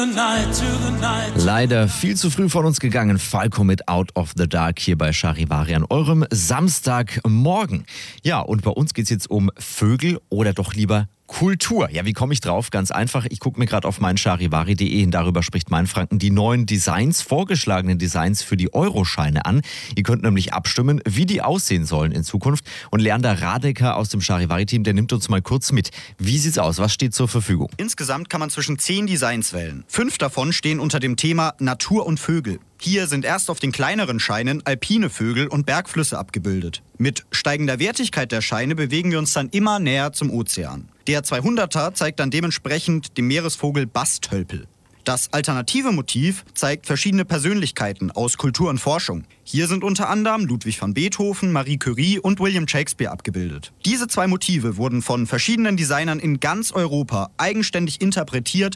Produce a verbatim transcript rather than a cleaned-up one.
Leider viel zu früh von uns gegangen. Falco mit Out of the Dark hier bei Charivari an eurem Samstagmorgen. Ja, und bei uns geht es jetzt um Vögel oder doch lieber Kultur. Ja, wie komme ich drauf? Ganz einfach. Ich gucke mir gerade auf mein charivari punkt de hin. Darüber spricht mein Franken die neuen Designs, vorgeschlagenen Designs für die Euroscheine an. Ihr könnt nämlich abstimmen, wie die aussehen sollen in Zukunft. Und Leander Radecker aus dem Charivari-Team, der nimmt uns mal kurz mit. Wie sieht's aus? Was steht zur Verfügung? Insgesamt kann man zwischen zehn Designs wählen. Fünf davon stehen unter dem Thema Natur und Vögel. Hier sind erst auf den kleineren Scheinen alpine Vögel und Bergflüsse abgebildet. Mit steigender Wertigkeit der Scheine bewegen wir uns dann immer näher zum Ozean. Der zweihunderter zeigt dann dementsprechend den Meeresvogel Bastölpel. Das alternative Motiv zeigt verschiedene Persönlichkeiten aus Kultur und Forschung. Hier sind unter anderem Ludwig van Beethoven, Marie Curie und William Shakespeare abgebildet. Diese zwei Motive wurden von verschiedenen Designern in ganz Europa eigenständig interpretiert